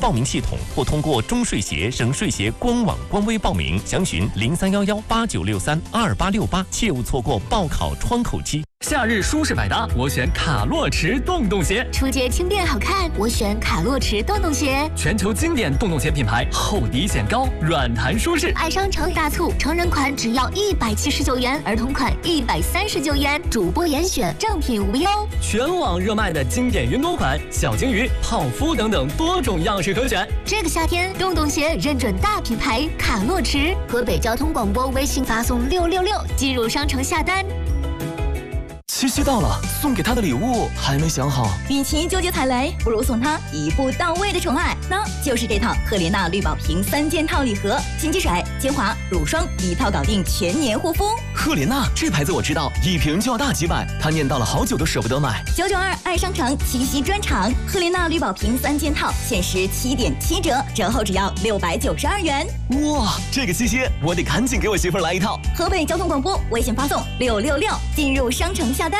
报名系统，或通过中税协、省税协官网官微报名，详询031189632868，切勿错过报考窗口期。 夏日舒适百搭，我选卡洛驰洞洞鞋。 出街轻便好看，我选卡洛驰洞洞鞋。 全球经典洞洞鞋品牌，厚底显高，软弹舒适。 爱商城大促，成人款只要179元，儿童款139元，主播严选，正品无忧。 全网热卖的经典云朵款、小金鱼、泡芙等等多种样式可选。 这个夏天，洞洞鞋认准大品牌卡洛驰。河北交通广播微信发送666进入商城下单。 七夕到了，送给他的礼物还没想好。 与其纠结踩雷，不如送他一步到位的宠爱，那就是这套赫莲娜绿宝瓶3件套礼盒，金鸡水、精华、乳霜一套搞定全年护肤。 赫莲娜这牌子我知道，一瓶就要大几百，他念叨了好久都舍不得买。 992爱商城七夕专场，赫莲娜绿宝瓶3件套限时7.7折，折后只要692元。 哇，这个七夕我得赶紧给我媳妇来一套。 河北交通广播微信发送666进入商城下单。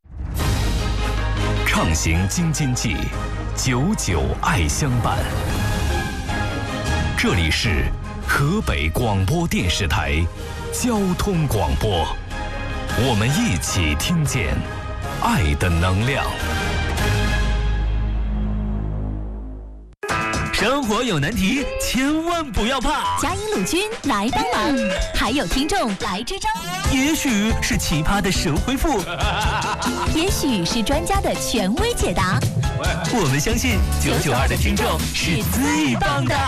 畅行京津冀，99爱相伴。这里是河北广播电视台交通广播，我们一起听见爱的能量。 生活有难题，千万不要怕， 嘉义鲁军来帮忙，还有听众来支招。 也许是奇葩的神回复， 也许是专家的权威解答。 我们相信992的听众是最棒的。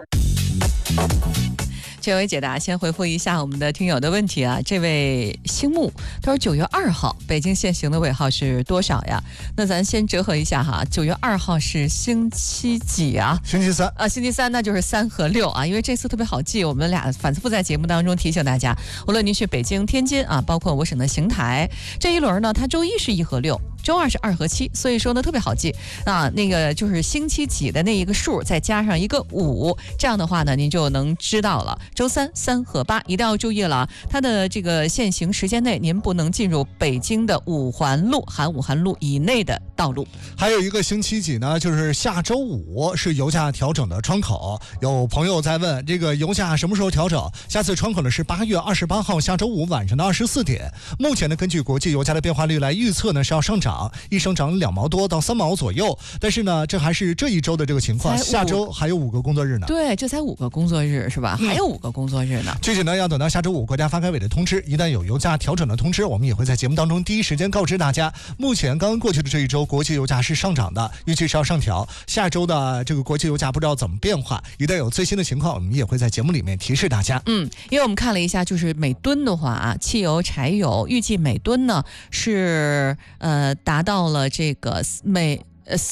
权威解答，先回复一下我们的听友的问题啊。这位星木他说9月2号北京限行的尾号是多少呀？那咱先折合一下哈，9月2号是星期几啊？ 星期三啊， 星期三那就是3和6啊，因为这次特别好记，我们俩反复在节目当中提醒大家，无论您去北京、天津啊，包括我省的邢台，这一轮呢，它周一是1和6。周二是2和7，所以说呢特别好记啊。那个就是星期几的那一个数，再加上一个5，这样的话呢，您就能知道了。周三3和8一定要注意了，它的这个限行时间内，您不能进入北京的五环路、含五环路以内的道路。 还有一个星期几呢，就是下周5是油价调整的窗口。有朋友在问这个油价什么时候调整？下次窗口呢是8月28号下周5晚上的24点。目前呢，根据国际油价的变化率来预测呢是要上涨，一升涨2毛多到3毛左右。但是呢，这还是这一周的这个情况，下周还有5个工作日呢。 对，这才5个工作日是吧？还有5个工作日呢。 具体呢要等到下周5国家发改委的通知，一旦有油价调整的通知，我们也会在节目当中第一时间告知大家。目前刚刚过去的这一周，国际油价是上涨的，预计是要上调。下周的这个国际油价不知道怎么变化，一旦有最新的情况，我们也会在节目里面提示大家。 因为我们看了一下，就是每吨的话啊，汽油、柴油预计每吨呢是达到了这个每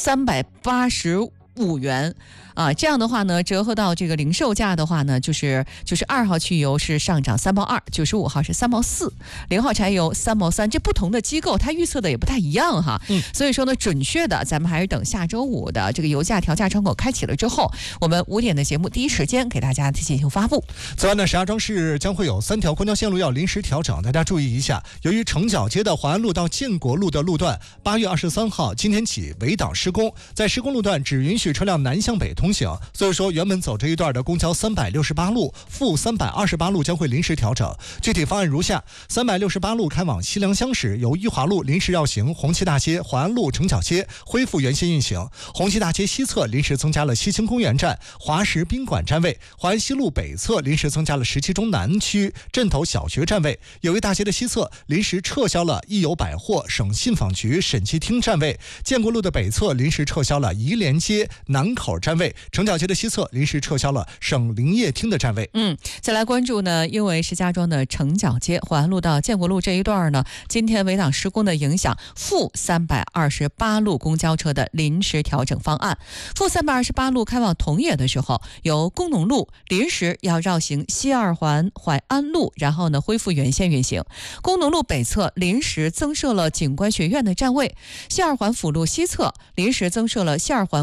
385元。啊，这样的话呢，折合到这个零售价的话呢，就是2号汽油是上涨3毛2，95号是3毛4，0号柴油3毛3。这不同的机构它预测的也不太一样哈。所以说呢，准确的咱们还是等下周5的这个油价调价窗口开启了之后，我们5点的节目第一时间给大家进行发布。 此外呢，石家庄市将会有3条公交线路要临时调整，大家注意一下。由于城角街的淮安路到建国路的路段，8月23号今天起围挡施工，在施工路段只允许车辆南向北通行，所以说原本走这一段的公交368路、负328路将会临时调整。具体方案如下：368路开往西凉乡时，由裕华路临时绕行红旗大街、淮安路、城角街，恢复原先运行；红旗大街西侧临时增加了西青公园站、华石宾馆站位；淮安西路北侧临时增加了17中南区镇头小学站位；友谊大街的西侧临时撤销了益友百货、省信访局审计厅站位；建国路的北侧临时撤销了宜联街南口站位；城角街的西侧临时撤销了省林业厅的站位。 再来关注呢，因为石家庄的城角街淮安路到建国路这一段呢，今天围挡施工的影响，负328路公交车的临时调整方案。负328路开往同野的时候，由工农路临时要绕行西二环淮安路，然后呢恢复原线运行。工农路北侧临时增设了景观学院的站位，西二环辅路西侧临时增设了西二环工农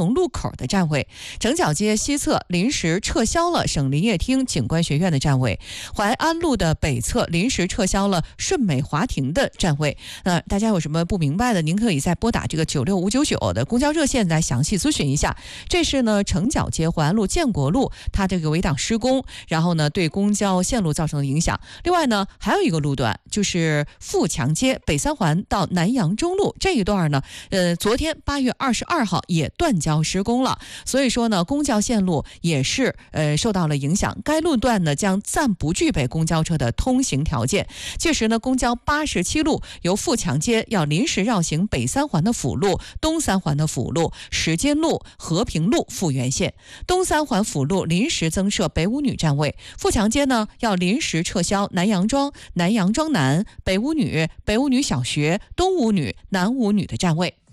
龙路口的站位。城角街西侧临时撤销了省林业厅景观学院的站位。淮安路的北侧临时撤销了顺美华庭的站位。那大家有什么不明白的，您可以再拨打这个96599的公交热线来详细咨询一下。这是呢城角街淮安路建国路它这个围挡施工，然后呢对公交线路造成的影响。另外呢还有一个路段就是富强街北三环到南阳中路这一段呢，昨天8月22号也断交施工了，所以说呢公交线路也是受到了影响。该路段呢将暂不具备公交车的通行条件。届时呢公交87路由富强街要临时绕行北三环的辅路、东三环的辅路、时间路、和平路复原线。东三环辅路临时增设北五女站位，富强街呢要临时撤销南杨庄、南杨庄南、北五女、北五女小学、东五女、南五女的站位。